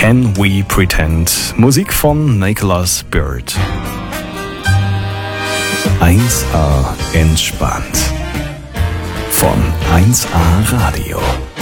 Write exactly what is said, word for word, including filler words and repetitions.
Can We Pretend? Musik von Nicholas Byrd. eins A entspannt. Von eins A Radio.